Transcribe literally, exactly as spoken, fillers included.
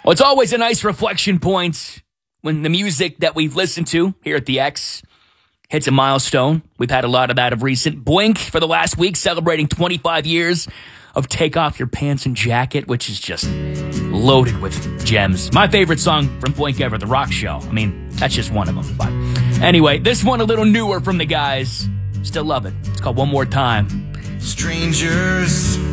Well, it's always a nice reflection point when the music that we've listened to here at the X hits a milestone. We've had a lot of that of recent. Blink for the last week celebrating twenty-five years of Take Off Your Pants and Jacket, which is just loaded with gems. My favorite song from Blink ever, The Rock Show. I mean, that's just one of them. But anyway, this one a little newer from the guys. Still love it. It's called One More Time. Strangers